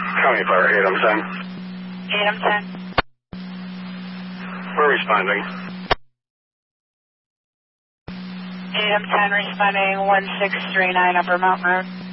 County Fire, 8M10. 8M10. We're responding. 8M10 responding 1639 Upper Mountain Road.